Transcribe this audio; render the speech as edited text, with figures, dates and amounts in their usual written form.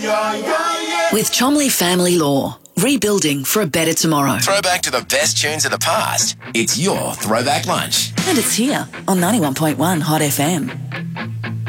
With Chomley Family Law. Rebuilding for a better tomorrow. Throwback to the best tunes of the past. It's your Throwback Lunch. And it's here on 91.1 Hot FM.